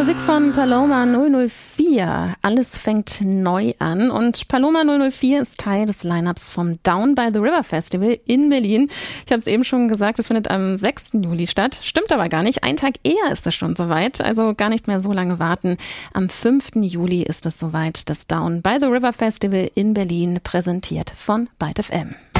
Musik von Paloma 004. Alles fängt neu an. Und Paloma 004 ist Teil des Line-Ups vom Down by the River Festival in Berlin. Ich habe es eben schon gesagt, es findet am 6. Juli statt. Stimmt aber gar nicht. Einen Tag eher ist es schon soweit. Also gar nicht mehr so lange warten. Am 5. Juli ist es soweit. Das Down by the River Festival in Berlin, präsentiert von Byte FM.